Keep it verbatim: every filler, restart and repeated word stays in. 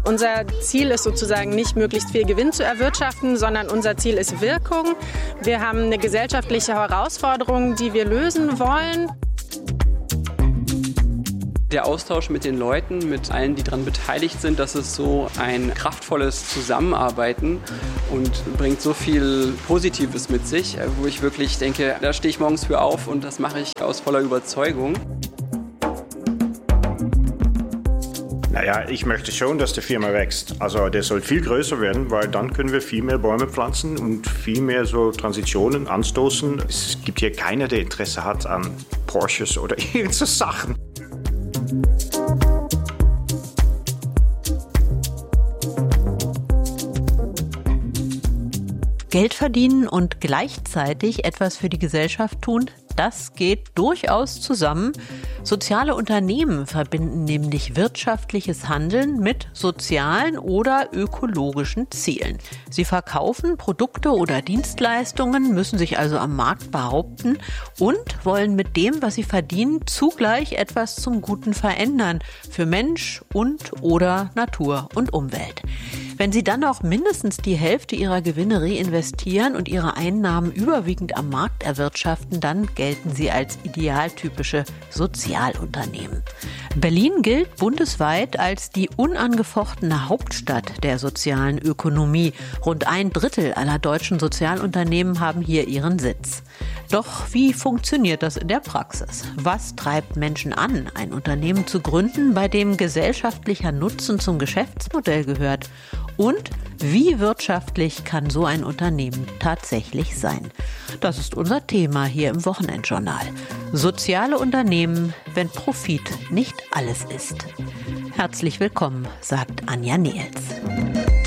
Unser Ziel ist sozusagen nicht, möglichst viel Gewinn zu erwirtschaften, sondern unser Ziel ist Wirkung. Wir haben eine gesellschaftliche Herausforderung, die wir lösen wollen. Der Austausch mit den Leuten, mit allen, die daran beteiligt sind, das ist so ein kraftvolles Zusammenarbeiten und bringt so viel Positives mit sich, wo ich wirklich denke, da stehe ich morgens für auf und das mache ich aus voller Überzeugung. Naja, ich möchte schon, dass die Firma wächst. Also der soll viel größer werden, weil dann können wir viel mehr Bäume pflanzen und viel mehr so Transitionen anstoßen. Es gibt hier keiner, der Interesse hat an Porsches oder irgendwelche Sachen. Geld verdienen und gleichzeitig etwas für die Gesellschaft tun, das geht durchaus zusammen. Soziale Unternehmen verbinden nämlich wirtschaftliches Handeln mit sozialen oder ökologischen Zielen. Sie verkaufen Produkte oder Dienstleistungen, müssen sich also am Markt behaupten und wollen mit dem, was sie verdienen, zugleich etwas zum Guten verändern für Mensch und oder Natur und Umwelt. Wenn sie dann auch mindestens die Hälfte ihrer Gewinne reinvestieren und ihre Einnahmen überwiegend am Markt erwirtschaften, dann gelten sie als idealtypische Sozialunternehmen. Berlin gilt bundesweit als die unangefochtene Hauptstadt der sozialen Ökonomie. Rund ein Drittel aller deutschen Sozialunternehmen haben hier ihren Sitz. Doch wie funktioniert das in der Praxis? Was treibt Menschen an, ein Unternehmen zu gründen, bei dem gesellschaftlicher Nutzen zum Geschäftsmodell gehört? Und wie wirtschaftlich kann so ein Unternehmen tatsächlich sein? Das ist unser Thema hier im Wochenendjournal. Soziale Unternehmen, wenn Profit nicht alles ist. Herzlich willkommen, sagt Anja Nehls.